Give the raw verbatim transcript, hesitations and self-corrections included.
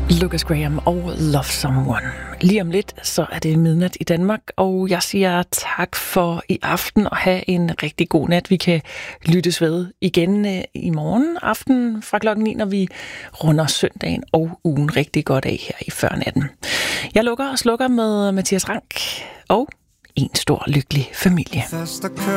Lucas Graham og Love Someone. Lige om lidt, så er det midnat i Danmark, og jeg siger tak for i aften og have en rigtig god nat. Vi kan lyttes ved igen i morgen aften fra klokken ni, når vi runder søndagen og ugen rigtig godt af her i førnatten. Jeg lukker og slukker med Mathias Rank og en stor lykkelig familie.